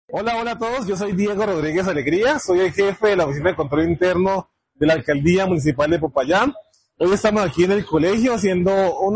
Hola, hola a todos, yo soy Diego Rodríguez Alegría, soy el jefe de la Oficina de Control Interno de la Alcaldía Municipal de Popayán. Hoy estamos aquí en el colegio haciendo una